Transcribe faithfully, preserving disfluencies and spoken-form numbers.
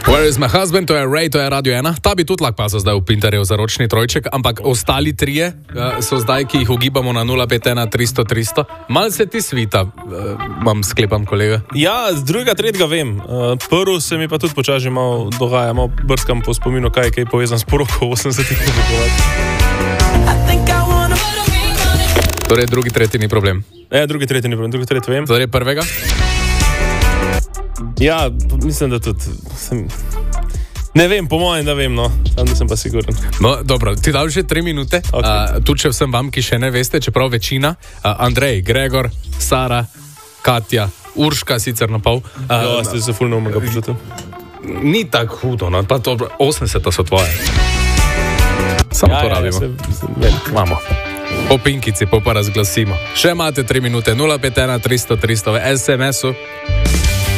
Where is my husband, to je Ray, to je Radio ena. Ta bi tudi lahko pasal zdaj v Pinterjev za ročni trojček, ampak ostali trije uh, so zdaj, ki jih ugibamo na nula pet ena tristo tristo. Mal se ti svita, uh, mam sklepam, kolega. Ja, z drugega, tretjega vem. Uh, prvo se mi pa tudi počasi malo dogaja, malo brskam po spominu, kaj je kaj povezan s poroko v osemdesetih. Torej, drugi, tretji ni problem. Ja, drugi, tretji ni problem, drugi, tretji vem. Torej, prvega? Ja, mislim, da tudi. Sem... Ne vem, po mojem, da vem, no. Sam nisem pa siguren. No, dobro, ti dal že tri minute. Okay. Uh, tudi če vsem vam, ki še ne veste, čeprav večina. Uh, Andrej, Gregor, Sara, Katja, Urška, sicer na pol. Uh, ja, ste se fulno umega počutil. Ni tako hudo, no. Pa to osemdeseta so tvoje. Samo ja, to ja, rabimo. Ja, imamo. Po pinkici, po pa razglasimo. Še imate tri minute, nula pet ena tristo tristo v es em esu.